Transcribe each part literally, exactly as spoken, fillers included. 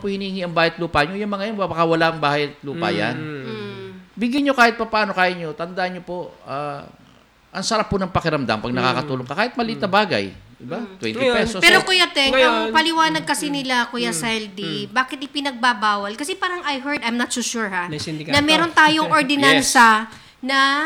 naman po hinihingi ang bayad lupa nyo. Yung mga yan, baka wala ang bayad lupa yan. Mm. Bigyan nyo kahit pa paano kaya nyo. Tandaan nyo po, uh, ang sarap po ng pakiramdam pag nakakatulong ka. Kahit maliit na bagay. Diba? twenty pesos. Pero Kuya Teng, ngayon, ang paliwanag kasi nila, Kuya Saldi, bakit ipinagbabawal? Kasi parang I heard, I'm not so sure ha, May sindikato. na meron tayong ordinansa na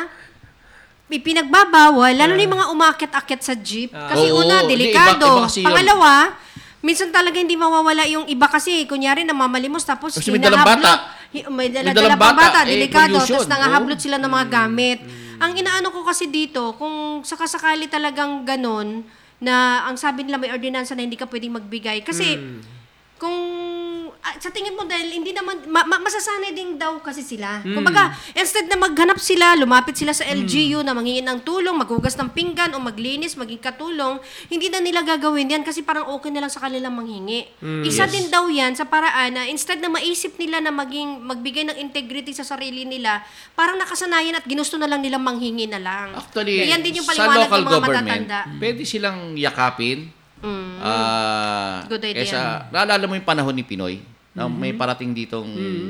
ipinagbabawal, lalo na yung mga umakyat-akyat sa jeep. Kasi Oo, una, hindi, delikado. iba- iba kasi yun. Pangalawa, minsan talaga hindi mawawala yung iba kasi, kunyari, namamalimos, tapos Kasi may dalang hinahablot. bata. Hi- May dala, May dalang dala pang bata, bata, eh, delikado. pollution. Tapos nangahablot Oo. sila ng mga gamit. Ang inaano ko kasi dito, kung sakasakali talagang ganon, na ang sabi nila may ordinansa na hindi ka pwedeng magbigay. Kasi, kung ah, sa tingin mo dahil hindi naman ma- ma- masasanay din daw kasi sila. Kumbaga, instead na maghanap sila, lumapit sila sa L G U na manghingi ng tulong, maghugas ng pinggan o maglinis, maging katulong, hindi na nila gagawin yan kasi parang okay na lang sa kanilang manghingi. Isa din daw yan sa paraan na instead na maisip nila na maging magbigay ng integrity sa sarili nila, parang nakasanayan at ginusto na lang nilang manghingi na lang. Actually, Yan din yung sa paliwanag local ng mga government, matatanda. pwede silang yakapin. Mm. Ah, Good idea. Kesa, naalala mo yung panahon ni Pinoy, na may parating ditong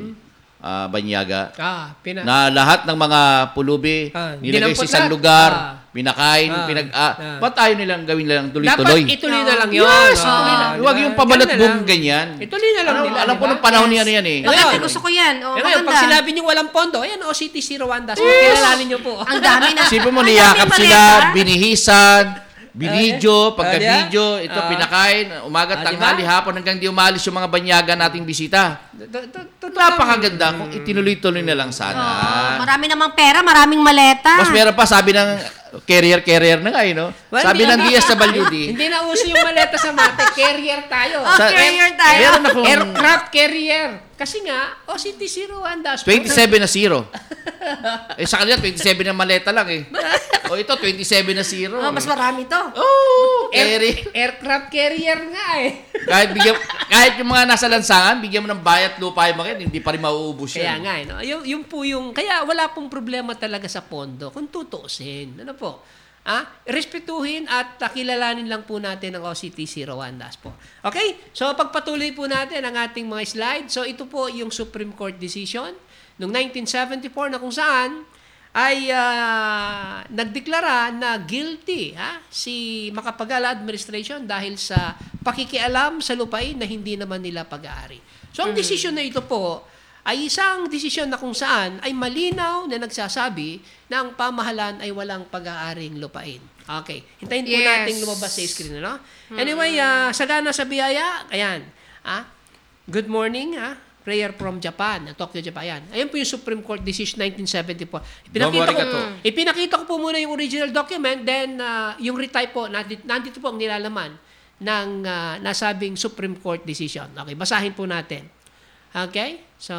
ah, banyaga, Ah, pina... na lahat ng mga pulubi, Ah, nilagay sa dinampot isang lahat. lugar, Ah. pinakain, Ah. pinag... Ah, Ah. ba't tayo nilang gawin lang Dapat tuloy-tuloy? ituloy na lang yun. Yes, Ah, ituloy na. di Huwag ba? yung pabalat Ganun na bong lang. ganyan. Ituloy na lang Alam, nila, alam di ko ba? nung panahon Yes. niya ano yan eh. Bakit? Ngayon. Gusto ko yan. O, Eh ngayon, pag maganda. sinabi niyo walang pondo, ayan, O C T C Rwanda. So, kilalanin niyo po. Ang dami na. Isipin mo, ang niyakap daming sila, maleta. binihisan, binidyo, Ah, pagka-video, yeah? ito Ah. pinakain, umaga, Ah, di tanghali, ba? hapon, hanggang di umalis yung mga banyaga nating bisita. To- to- totoo lang. Napakaganda kung itinuloy-tuloy na lang sana. Oo, marami namang pera, maraming maleta. Mas meron pa, sabi ng carrier-carrier na nga, eh, no? Well, Sabi hindi ng na- D S W D. Hindi na uso yung maleta sa mate. Carrier tayo. Oh, Sa- carrier tayo. Meron akong Aircraft carrier. Kasi nga, O C T C Rwanda. twenty-seven na zero. Eh, sa kanila, twenty-seven na maleta lang, eh. O ito, twenty-seven na zero. Oh, mas marami to. Oh, Air, carry. aircraft carrier nga eh. kahit, bigyan, kahit yung mga nasa lansangan, bigyan mo ng bayat lupa yung mga yan, hindi pa rin mauubos Kaya yan. nga, eh, no? yung, yung po yung, kaya wala pong problema talaga sa pondo kung tutuusin. Ano po? Ah, respetuhin at uh, kilalanin lang po natin ang O C T C Rwanda po. Okay? So, pagpatuloy po natin ang ating mga slide. So, ito po yung Supreme Court decision noong nineteen seventy-four na kung saan ay uh, nagdeklara na guilty ha, si Macapagal administration dahil sa pakikialam sa lupain na hindi naman nila pag-aari. So, ang desisyon na ito po ay isang desisyon na kung saan ay malinaw na nagsasabi na ang pamahalaan ay walang pag-aaring lupain. Okay. Hintayin po Yes. nating lumabas sa screen. Ano? Anyway, uh, sagana sa biyaya, ayan. Ah, good morning. Ah, prayer from Japan, Tokyo, Japan. Ayan. Ayan po yung Supreme Court Decision nineteen seventy-four. Ipinakita ko, Arigato. ipinakita ko po muna yung original document, then uh, yung retype po, nandito, nandito po ang nilalaman ng uh, nasabing Supreme Court Decision. Okay, basahin po natin. Okay? So,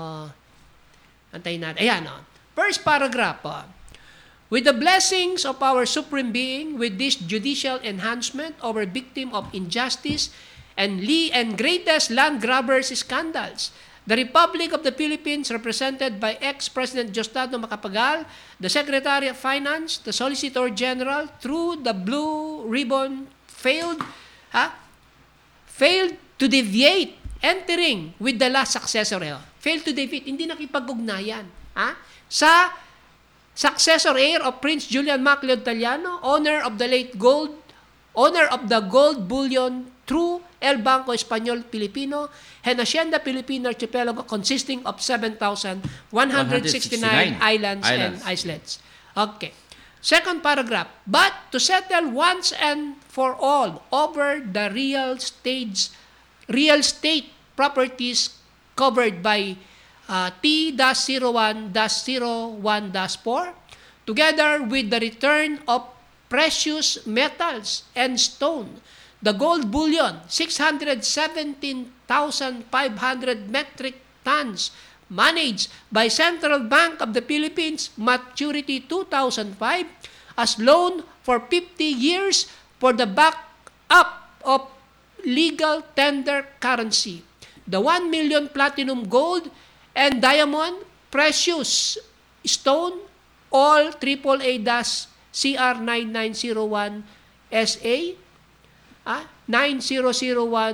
antayin natin. Ayan, oh. First paragraph, oh. With the blessings of our Supreme Being, with this judicial enhancement over victim of injustice and le- and greatest land grabbers scandals, the Republic of the Philippines, represented by ex-President Diosdado Macapagal, the Secretary of Finance, the Solicitor General, through the Blue Ribbon, failed, ha, failed to deviate, entering with the last successor. Eh, failed to deviate, hindi nakipag-ugnayan. Ha? Sa successor heir of Prince Julian Macleod Taliano, owner of the late gold, owner of the gold bullion through El Banco Espanyol Filipino and Hacienda Filipino Archipelago consisting of seven thousand one hundred sixty-nine islands, islands and islets. Okay. Second paragraph. But to settle once and for all over the real estate, real estate properties covered by Uh, T zero one zero one four, together with the return of precious metals and stone, the gold bullion, six hundred seventeen thousand five hundred metric tons, managed by Central Bank of the Philippines, maturity two thousand five, as loan for fifty years for the backup of legal tender currency. The one million platinum gold and diamond, precious stone, all triple A C R nine nine zero one S A, ah, nine zero zero one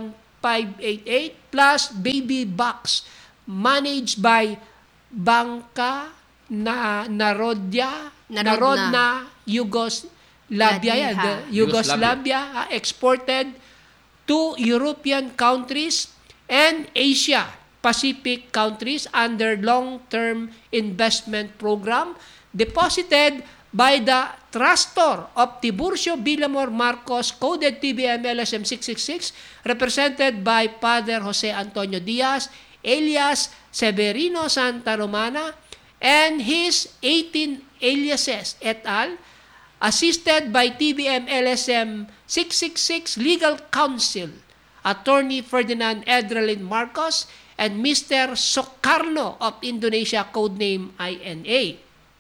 five eighty-eight plus Baby Box managed by Banka na Narodya Narodna. Narodna Yugoslavia, yan, the Yugoslavia. Yugoslavia uh, exported to European countries and Asia Pacific countries under long-term investment program deposited by the trustor of Tiburcio Villamor Marcos, coded T B M L S M six sixty-six, represented by Father Jose Antonio Diaz, alias Severino Santa Romana, and his eighteen aliases et al., assisted by T B M L S M six sixty-six Legal Counsel, Attorney Ferdinand Edralin Marcos, and Mister Soekarno of Indonesia, codename I N A.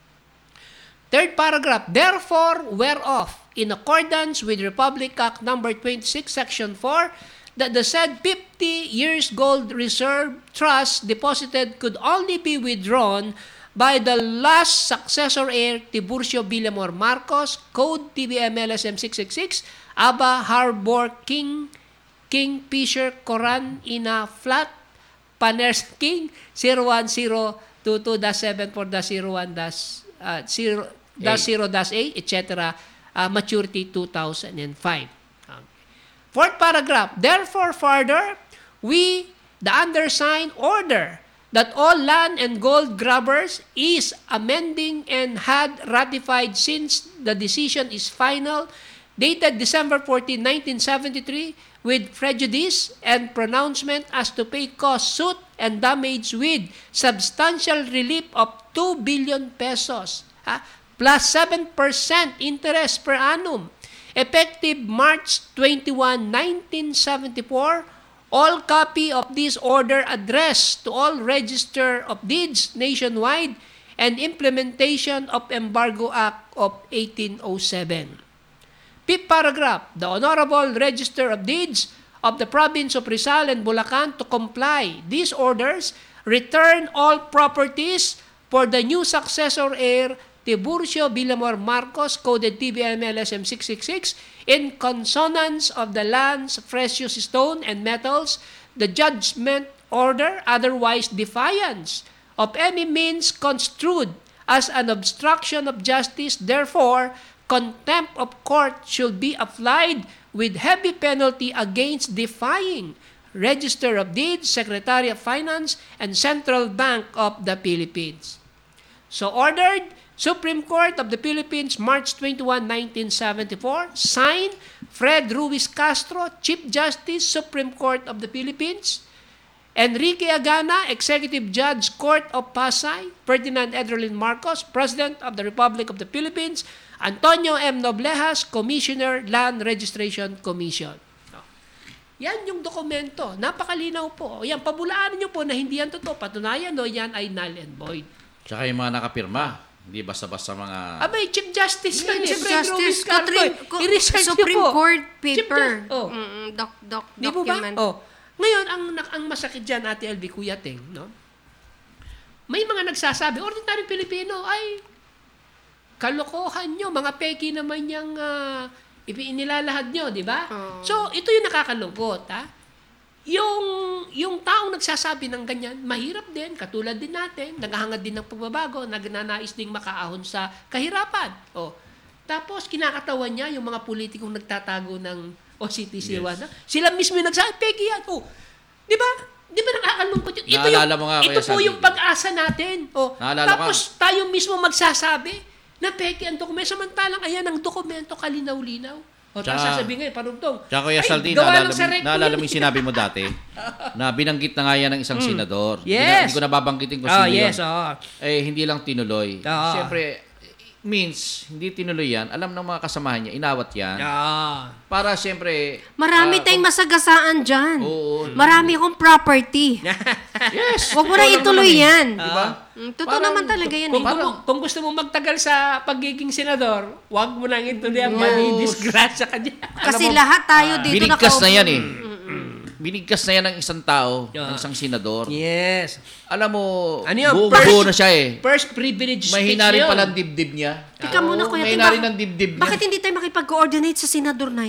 Third paragraph, therefore, whereof, in accordance with Republic Act number twenty-six, section four, that the said fifty years gold reserve trust deposited could only be withdrawn by the last successor heir, Tiburcio Villamor Marcos, code T B M L S M six sixty-six, Aba Harbor King, Kingfisher Coran Ina Flat, Paners King, zero one zero two two seven four zero one zero eight, et cetera, uh, maturity two thousand five. Okay. Fourth paragraph, therefore further, we, the undersigned, order that all land and gold grabbers is amending and had ratified since the decision is final, dated December fourteenth, nineteen seventy-three, with prejudice and pronouncement as to pay cost, suit, and damage with substantial relief of two billion pesos, ha, plus seven percent interest per annum, effective March twenty-first, nineteen seventy-four, all copy of this order addressed to all Register of Deeds nationwide, and implementation of Embargo Act of eighteen oh seven. Fifth paragraph, the Honorable Register of Deeds of the Province of Rizal and Bulacan to comply these orders, return all properties for the new successor heir, Tiburcio Villamor Marcos, coded T B M L S M six sixty-six, in consonance of the land's precious stone and metals, the judgment order, otherwise defiance of any means construed as an obstruction of justice. Therefore, contempt of court should be applied with heavy penalty against defying Register of Deeds, Secretary of Finance, and Central Bank of the Philippines. So ordered, Supreme Court of the Philippines, March twenty-first, nineteen seventy-four. Signed, Fred Ruiz Castro, Chief Justice, Supreme Court of the Philippines. Enrique Agana, Executive Judge, Court of Pasay. Ferdinand Edralin Marcos, President of the Republic of the Philippines. Antonio M. Noblejas, Commissioner, Land Registration Commission. Yan yung dokumento. Napakalinaw po. Yan, pabulaan nyo po na hindi yan totoo. Patunayan, no, yan ay null and void. Tsaka yung mga nakapirma. Hindi basta-basta mga... Abay, Chief Justice Yes, yan. Chief Fred Justice, Ruiz Castro. Supreme- Co- I-research nyo Supreme po. Court Chief paper. Ju- oh. Mm, doc, doc, Di po ba? document. Oh. Ngayon, ang, ang masakit dyan, Ate L V, Kuya Ting, no? May mga nagsasabi, ordinaryong Pilipino, ay, kalokohan nyo, mga peki naman yung uh, inilalahad nyo, di ba? Oh. So, ito yung nakakalungkot, ha? Yung, yung taong nagsasabi ng ganyan, mahirap din, katulad din natin, naghahangad din ng pagbabago, nagnanais ding makaahon sa kahirapan. O, tapos, kinakatawan niya yung mga politikong nagtatago ng O C T C one. Yes. Sila mismo yung nagsasabi, peki yan. O, di ba? Di ba nakakalungkot yun? Ito, yung, Naalala mo nga, ito Kuya po Saldi. yung pag-asa natin. O, Naalala tapos, tayo mismo magsasabi na peki ang dokumento. Samantalang, ayan, ang dokumento kalinaw-linaw. O, tapos Tsaka- sasabihin ngayon, parugtong. Tsaka Kuya Ay, Saldi, gawa naalala, lang sa mo- rec po naalala yan. mo yung sinabi mo dati na binanggit na nga yan ng isang senador. Hindi na- Yes. Hindi ko nababanggitin kung Oh, sino yes, yun. oo. Eh, hindi lang tinuloy. Oo. Siyempre, means, hindi tinuloy yan. Alam ng mga kasamahan niya, inawat yan. Ah. Para siyempre... Marami ah, tayong masagasaan dyan. Oo. Marami akong property. Yes. Huwag mo na Ikaw lang ituloy naman eh. yan. Di ba? Mm, Totoo Parang- naman talaga yan Kung, eh. kung, kung gusto mo magtagal sa pagiging senador, huwag mo nang ituloy ang mani-disgrasya ka dyan. Kasi Alam mo, lahat tayo dito binigkas na nakaupo. yan eh. Binigkas na yan ng isang tao, Yeah. ng isang senador. Yes. Alam mo, Ano yun? buo-buo na siya eh. First privilege speech Mahina rin yun. pala ang dibdib niya. Teka muna, Oo, Kuya Tim, mahina rin bak- ang dibdib niya. Bakit hindi tayo makipag-coordinate sa senador na yan?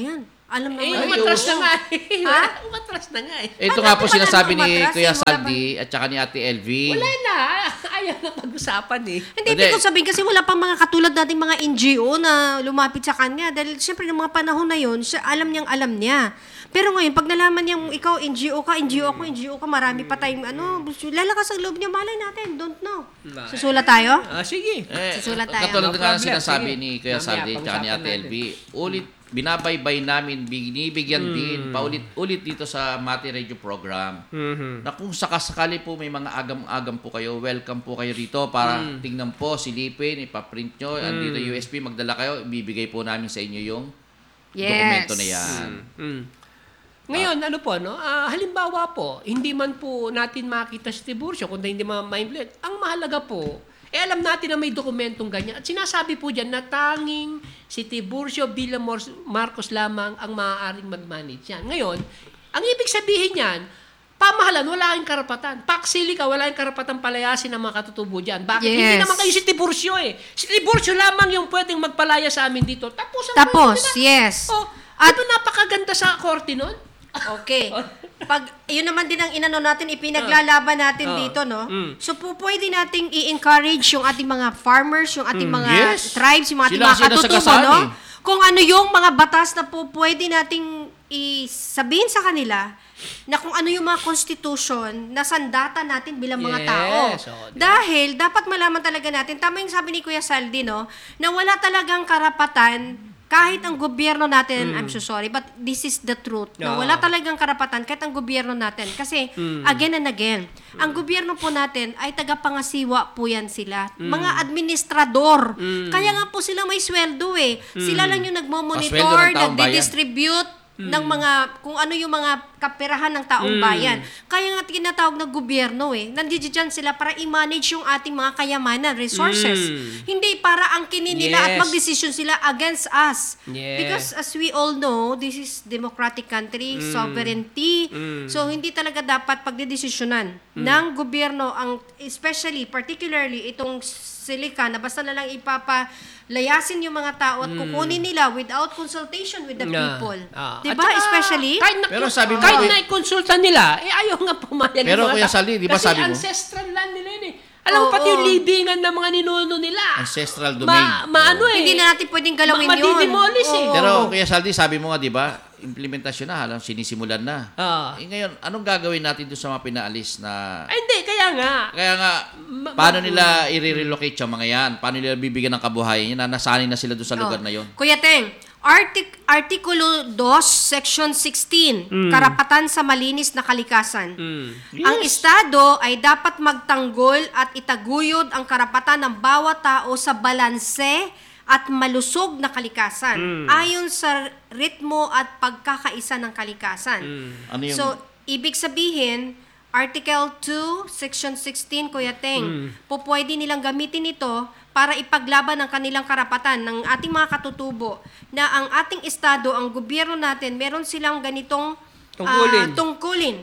Alam Eh, naman. umatras oo. na nga eh. Ha? Umatras na nga eh. Ito Paano nga po natin sinasabi ni malaman Kuya umatras? Eh, wala Saldi at saka ni Ate L V. Wala na. Ayaw na pag-usapan eh. Hindi, Hindi. ibig ko sabihin kasi wala pang mga katulad nating mga N G O na lumapit sa kanya. Dahil siyempre ng mga panahon na yun, siya, alam niyang alam niya. Pero ngayon, pag nalaman niyang ikaw, N G O ka, N G O ako, N G O ka, marami pa tayong ano, lalakas ang loob niya, malay natin, don't know. Susulat tayo? Ah, sige. Eh, Susulat tayo. katulad No nga problem. sinasabi Sige. ni Kuya Mamaya, Saldi at saka ni pag-usapan Ate L V, natin. ulit, binabaybay namin, binibigyan Hmm. din, paulit-ulit dito sa Mati Radio program, Mhm. na kung sakasakali po may mga agam-agam po kayo, welcome po kayo rito para Hmm. tingnan po, silipin, ipaprint nyo, andito U S B, magdala kayo, ibibigay po namin sa inyo yung Yes. dokumento na yan. Mm. Ngayon, ano po, no? Ah, halimbawa po, hindi man po natin makita si Tiburcio, kundi hindi ma ma-implement. Ang mahalaga po, eh alam natin na may dokumentong ganyan. At sinasabi po dyan na tanging si Tiburcio bilang Mor- Marcos lamang ang maaaring mag-manage yan. Ngayon, ang ibig sabihin yan, pamahalan, wala kang karapatan. Paksili ka, wala kang karapatan palayasin ang mga katutubo dyan. Bakit? Hindi Yes. naman kayo si Tiburcio eh. Si Tiburcio lamang yung pwedeng magpalaya sa amin dito. Tapos, ang Tapos, pwede na- yes. Oh, At- at napakaganda sa korte nun. Okay. Pag, yun naman din ang inano natin, ipinaglalaban natin Ah. dito, no? Mm. So, po, pwede nating i-encourage yung ating mga farmers, yung ating mga Yes. tribes, yung ating Sila- mga sila katutubo, sagasaan no? eh. Kung ano yung mga batas na po pwede nating isabihin sa kanila na kung ano yung mga constitution na sandata natin bilang mga Yes. tao. Oo, di ba? Dahil dapat malaman talaga natin, tama yung sabi ni Kuya Saldi, no, na wala talagang karapatan kahit ang gobyerno natin, I'm so sorry, but this is the truth, na Oo. wala talagang karapatan kahit ang gobyerno natin. Kasi, again and again, ang gobyerno po natin ay tagapangasiwa po yan sila. Mga administrador. Kaya nga po sila may sweldo eh. Sila lang yung Pasweldo nagmo-monitor, ng taong bayan. nagdi-distribute ng mga, kung ano yung mga kaperahan ng taong bayan. Kaya nga tinatawag na gobyerno eh. Nandiyan dyan sila para i-manage yung ating mga kayamanan, resources. Hindi para angkinin nila at Yes. magdesisyon sila against us. Yes. Because as we all know, this is democratic country, sovereignty. So, hindi talaga dapat pagdedesisyonan ng gobyerno, ang especially, particularly, itong silika na basta na lang ipapalayasin yung mga tao at kukunin nila without consultation with the Yeah. people. Ah. Diba? At saka, Especially, kahit na, Pero sabi mo, kahit Kuya- na ikonsulta nila, eh ayaw nga pumayag ng Pero mga Kuya tao. Saldi, di ba Kasi sabi mo? ancestral land nila yun eh. Alam mo, Oo. pati yung libingan ng mga ninuno nila. Ancestral domain. Ma, maano eh. hindi na natin pwedeng galawin Ma- yun. madidemolish eh. Oo. Pero Kuya Saldi, sabi mo nga, di ba, implementasyon na, halang sinisimulan na. Ah. Eh, ngayon, anong gagawin natin doon sa mga pinaalis na... Ay, hindi, kaya nga. Kaya nga, Ma- paano ma- nila i-relocate yung mga yan? Paano nila bibigyan ng kabuhayan yan na nasanay na sila doon sa lugar Oh. na yon? Kuya Teng, Artic Artikulo two, Section sixteen, karapatan sa malinis na kalikasan. Ang Estado ay dapat magtanggol at itaguyod ang karapatan ng bawat tao sa balanse at malusog na kalikasan ayon sa ritmo at pagkakaisa ng kalikasan. Ano yung... So, ibig sabihin, Article two, Section sixteen, Kuya Teng, po pwede nilang gamitin ito para ipaglaban ang kanilang karapatan ng ating mga katutubo na ang ating estado, ang gobyerno natin, meron silang ganitong ah, Tungkulin. tungkulin.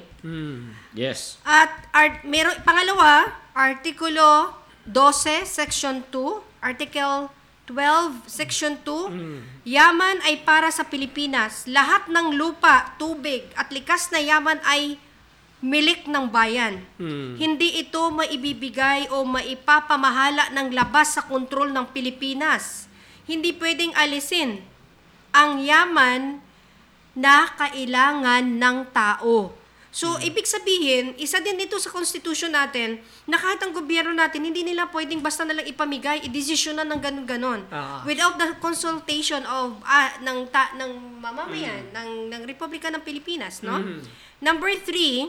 yes. At art, meron, pangalawa, Artikulo twelve, Section two, Article twelve, Section two, yaman ay para sa Pilipinas. Lahat ng lupa, tubig at likas na yaman ay milik ng bayan. Hindi ito maibibigay o maipapamahala ng labas sa kontrol ng Pilipinas. Hindi pwedeng alisin ang yaman na kailangan ng tao. So, ibig sabihin, isa din ito sa constitution natin na kahit ang gobyerno natin, hindi nila pwedeng basta nalang ipamigay, idesisyonan ng ganun-ganon. Ah. Without the consultation of ah, ng ta, ng mamamayan, ng ng Republika ng Pilipinas, no? Number three,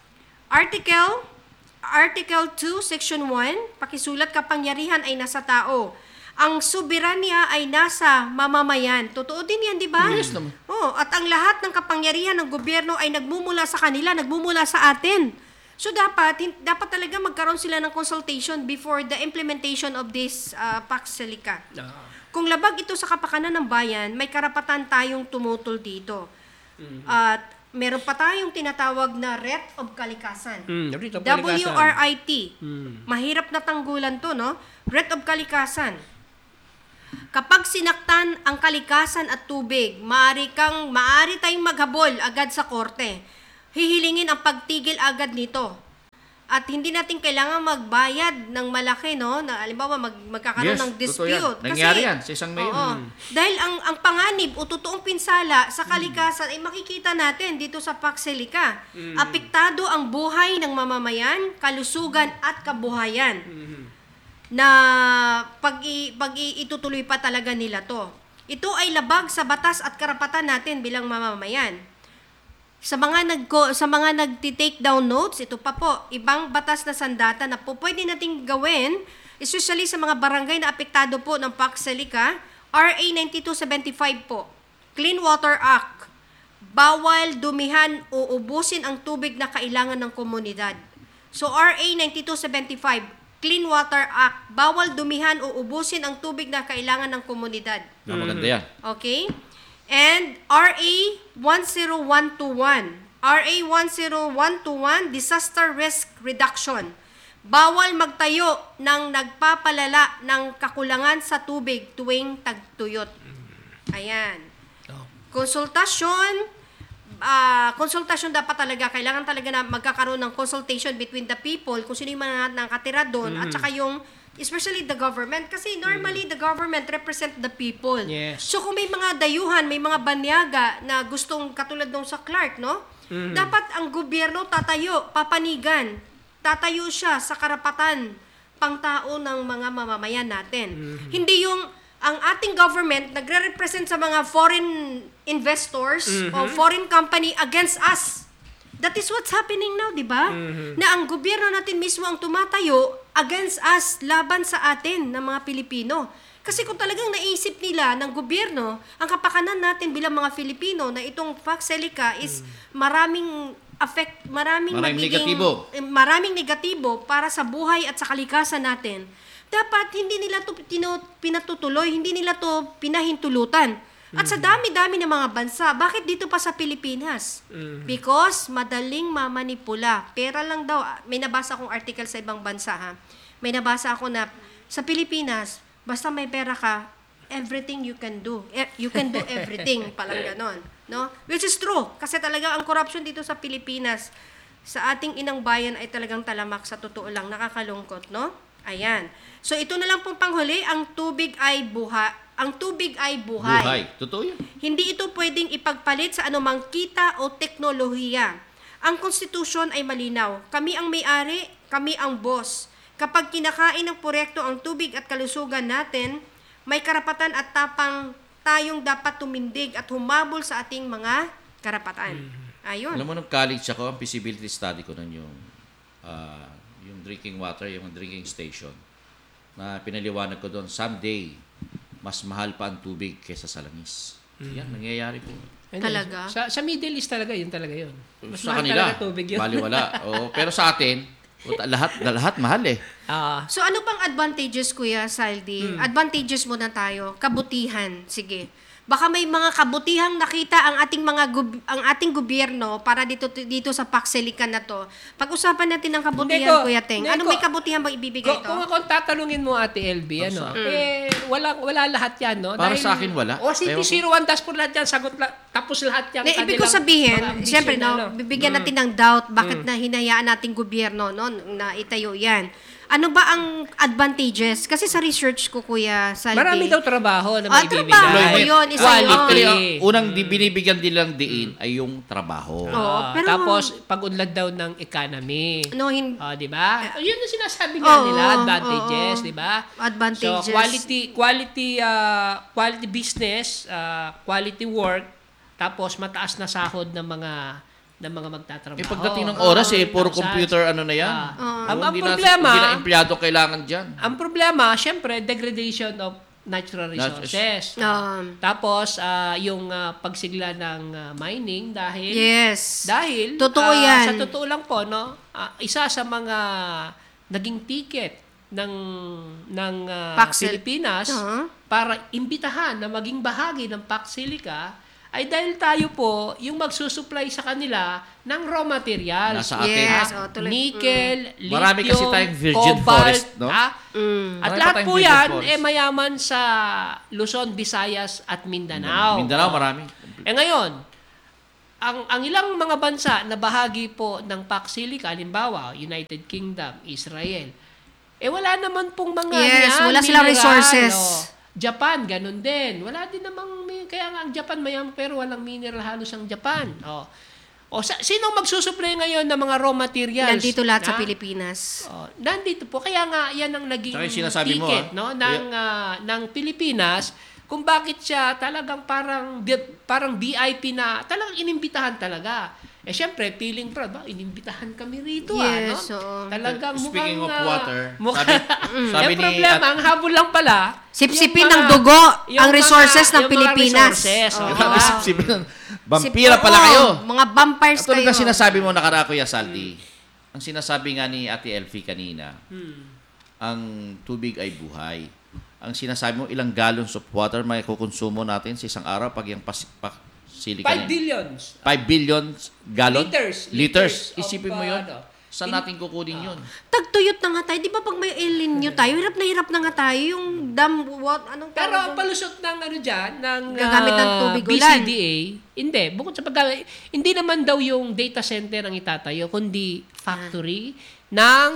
Article Article two, Section one, pakisulat, kapangyarihan ay nasa tao. Ang soberanya ay nasa mamamayan. Totoo din yan, di ba? Yes naman. Oh, at ang lahat ng kapangyarihan ng gobyerno ay nagmumula sa kanila, nagmumula sa atin. So dapat hin- dapat talaga magkaroon sila ng consultation before the implementation of this uh, Pax Salica. Kung labag ito sa kapakanan ng bayan, may karapatan tayong tumutol dito. At meron pa tayong tinatawag na Writ of Kalikasan. Mm, Writ of W Kalikasan. R I T. Mahirap na tanggulan to, no? Writ of Kalikasan. kapag sinaktan ang kalikasan at tubig, maaari kang maaari tayong maghabol agad sa korte. Hihilingin ang pagtigil agad nito. At hindi natin kailangan magbayad ng malaki, no? Na halimbawa mag, magkakaroon Yes, ng totoo yan. dispute. Nangyari yan sa isang mayor. Oo. Dahil ang ang panganib o totoong pinsala sa kalikasan ay makikita natin dito sa Paxelica. Apektado ang buhay ng mamamayan, kalusugan at kabuhayan. Na pag, i, pag i, itutuloy pa talaga nila to. Ito ay labag sa batas at karapatan natin bilang mamamayan. Sa mga nag sa mga nagti-take down notes, ito pa po, ibang batas na sandata na po pwede nating gawin, especially sa mga barangay na apektado po ng Paxelica, R A ninety-two seventy-five po, Clean Water Act, bawal dumihan o ubusin ang tubig na kailangan ng komunidad. So R A ninety-two seventy-five, Clean Water Act, bawal dumihan o ubusin ang tubig na kailangan ng komunidad. Na maganda yan. Okay? And R A one oh one two one, R A one oh one two one, Disaster Risk Reduction. Bawal magtayo ng nagpapalala ng kakulangan sa tubig tuwing tagtuyot. Ayan. Konsultasyon, uh, konsultasyon dapat talaga, kailangan talaga na magkakaroon ng consultation between the people, kung sino yung mga nakatira doon, at saka yung especially the government, kasi normally the government represent the people. Yes. So kung may mga dayuhan, may mga banyaga na gustong katulad nung sa Clark, no? Mm-hmm. Dapat ang gobyerno tatayo, papanigan, tatayo siya sa karapatan pangtao ng mga mamamayan natin. Mm-hmm. Hindi yung ang ating government nagre-represent sa mga foreign investors Mm-hmm. o foreign company against us. That is what's happening now, di ba? Mm-hmm. Na ang gobyerno natin mismo ang tumatayo against us, laban sa atin ng mga Pilipino. Kasi kung talagang naisip nila ng gobyerno, ang kapakanan natin bilang mga Filipino na itong Paxelica is maraming affect, maraming, Maraming magiging, negatibo. eh, maraming negatibo para sa buhay at sa kalikasan natin, dapat hindi nila to tino, pinatutuloy, hindi nila to pinahintulutan. At sa dami-dami ng mga bansa, bakit dito pa sa Pilipinas? Because madaling mamanipula. Pera lang daw. May nabasa akong article sa ibang bansa, ha? May nabasa ako na sa Pilipinas, basta may pera ka, everything you can do. E- You can do everything. Palang ganon. No? Which is true. Kasi talaga ang corruption dito sa Pilipinas, sa ating inang bayan ay talagang talamak, sa totoo lang. Nakakalungkot, no? Ayan. So ito na lang pong panghuli, ang tubig ay buha. Ang tubig ay buhay. Buhay. Totoo yan. Hindi ito pwedeng ipagpalit sa anumang kita o teknolohiya. Ang konstitusyon ay malinaw. Kami ang may-ari, kami ang boss. Kapag kinakain ng proyekto ang tubig at kalusugan natin, may karapatan at tapang tayong dapat tumindig at humabol sa ating mga karapatan. Ayun. Alam mo, nung college ako, ang feasibility study ko nun yung, ah, yung drinking water, yung drinking station, na pinaliwanag ko doon, someday, mas mahal pa ang tubig kaysa sa langis. Yan, nangyayari po. Ano, Talaga? Sa, sa Middle East talaga, yun talaga yun. Mas Sa mahal kanila, talaga tubig yun. baliwala. Oo, pero sa atin, puta, lahat, lahat mahal eh. Ah, So ano bang advantages, Kuya Saldi? Advantages muna tayo. Kabutihan. Sige. Baka may mga kabutihang nakita ang ating mga gob- ang ating gobyerno para dito dito sa Paxelica na to. Pag-usapan natin ng kabutihan, Hindi ko- Kuya Teng. hindi Anong ko- may kabutihan bang ibibigay kung, to? kung ako tatanungin mo, Ate L B, ano, eh, wala, wala lahat yan, no? Para sa akin, wala. O, City Ewan ko. zero one dashboard lahat yan, sagot la, tapos lahat yan. Na, ibig ko kanilang sabihin, mga ambition siyempre, na, no, bibigyan natin ng doubt bakit na hinayaan nating gobyerno no, na itayo yan. Ano ba ang advantages? Kasi sa research ko, Kuya Saldi, Marami daw trabaho na Ah, maibibigay. trabaho Employment. yun, isa Quality. yun. Actually, ang unang di, binibigyan nilang diin ay yung trabaho. Oo, Ah, pero- tapos, pag-unlad daw ng economy. No, hin- Ah, di ba? Yun ang sinasabi nga Oo, nila, advantages, oo. di ba? Advantages. So, quality quality uh, quality business, uh, quality work, tapos mataas na sahod ng mga ng mga magtatrabaho. Eh, pagdating ng oras, eh, puro Tapos, computer, ano na yan. ah, ang, Oo, ang hindi na- problema, Hindi na empleyado kailangan dyan. ang problema, syempre, degradation of natural resources. Um, Tapos, ah, yung ah, pagsigla ng ah, mining dahil yes. dahil Totoo ah, yan. sa totoo lang po, no, ah, isa sa mga naging ticket ng ng ah, Paxel- Pilipinas Uh-huh. para imbitahan na maging bahagi ng Paxelica ay dahil tayo po yung magsusupply sa kanila ng raw materials. Nasa atin. Yes, Ah, oh, tuloy. nickel, lithium, Marami kasi tayong virgin cobalt, forest, no? ah. Mm. At Marami lahat pa tayong po virgin yan, forest. eh mayaman sa Luzon, Visayas at Mindanao. Mindanao, marami. Eh ngayon, ang ang ilang mga bansa na bahagi po ng Pac Silica, halimbawa, United Kingdom, Israel, eh wala naman pong mga Yes, yan, wala silang mineral, resources. oh. Japan, ganun din. Wala din namang, mi- kaya nga ang Japan mayaman pero walang mineral halos ang Japan. Oh. O sa, sino magsusupply ngayon ng mga raw materials? Nandito lahat sa Na- Pilipinas. Oh, nandito po. Kaya nga, yan ang naging Tsaka yung sinasabi mo, ticket ah. no, ng, ah, ng Pilipinas kung bakit siya talagang parang bi- parang V I P na talagang inimbitahan talaga. Eh syempre, feeling proud, ba? Inimbitahan kami rito. Yes, ah, no? oo. Talagang Speaking mukhang... of ah, water, mukhang, sabi- sabi yung ni problema, at- ang habol lang pala, Sipsipin yung ng mga- dugo yung ang resources mga- ng yung mga Pilipinas. resources, Oo. oo. Grabe, sipsipin ng- Vampira Sip- pala oo, kayo. Mga vampires At tulad kayo. ng sinasabi mo nakarako, ya Salty, ang sinasabi nga ni Ate Elfie kanina, ang tubig ay buhay. Ang sinasabi mo, ilang gallons of water may kukonsumo natin sa isang araw pag yung pas, pa, silica five billions. five billion gallon? Liters. Liters. Liters Isipin of, mo yun. ano, Saan in- natin kukunin yun? Tagtuyot na nga tayo. Di ba pag may El Nino tayo, hirap na hirap na nga tayo. Yung dam, what, anong Pero tawag ang doon? palusot ng ano dyan, ng Gagamit ng ah, tubig B C ulan. D A, hindi. Bukod sa pag hindi naman daw yung data center ang itatayo, kundi factory ng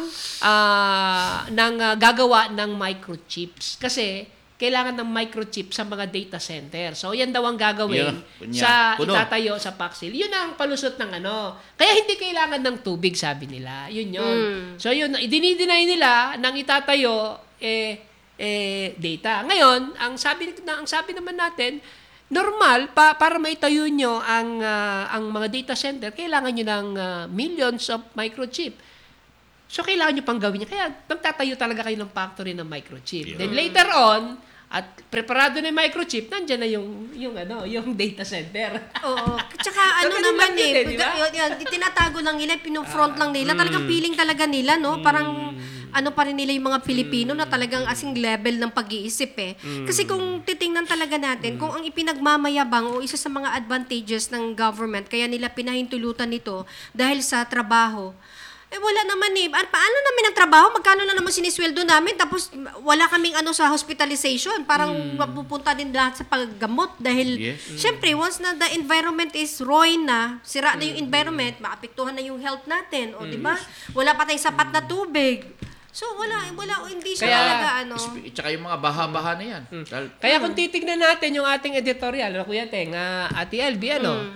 ah, ng ah, gagawa ng microchips. Kasi kailangan ng microchip sa mga data center. So, yan daw ang gagawin Yun, kunya. sa Puno. itatayo sa Paxil. Yun ang palusot ng ano. Kaya hindi kailangan ng tubig, sabi nila. Yun yun. So, yun, dinideny nila nang itatayo, eh, eh, data. Ngayon, ang sabi, na, ang sabi naman natin, normal, pa, para maitayo nyo ang, ah, ang mga data center, kailangan nyo ng ah, millions of microchip. So, kailangan nyo pang gawin niya. Kaya, magtatayo talaga kayo ng factory ng microchip. Then, later on, at preparado na yung microchip, nandyan na yung, yung, ano, yung data center. Oo. Tsaka ano ganun naman lang yun eh, eh, di ba? yun, yun, tinatago lang nila, pinufront lang nila. Talagang feeling talaga nila, no? Parang ano pa rin nila yung mga Pilipino na talagang asing level ng pag-iisip eh. Kasi kung titingnan talaga natin, kung ang ipinagmamayabang o isa sa mga advantages ng government, kaya nila pinahintulutan nito dahil sa trabaho, eh wala naman eh. Pa- Paano namin ang trabaho? Magkano lang naman sinisweldo namin? Tapos wala kaming ano sa hospitalization. Parang mapupunta din lahat sa paggamot. Dahil, Yes. syempre, once na the environment is ruined na, sira na yung environment, maapektuhan na yung health natin. O, di ba? Wala pa tayong sapat na tubig. So, wala, wala, hindi siya Kaya- talaga, ano. Sp- Tsaka yung mga baha-baha na yan. Dahil- Kaya kung titignan natin yung ating editorial, ano Kuya Teng, uh, Ate L B, ano,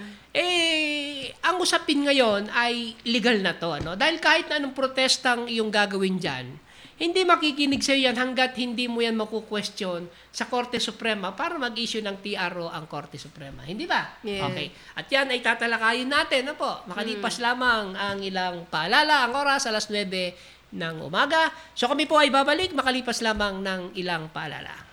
eh, ang usapin ngayon ay legal na to, ano? Dahil kahit na anong protestang iyong gagawin dyan, hindi makikinig sa'yo yan hanggat hindi mo yan maku-question sa Korte Suprema para mag-issue ng T R O ang Korte Suprema. Hindi ba? Yeah. Okay. At yan ay tatalakayin natin, ano po? Makalipas lamang ang ilang paalala, ang oras, alas nuwebe ng umaga. So kami po ay babalik makalipas lamang ng ilang paalala.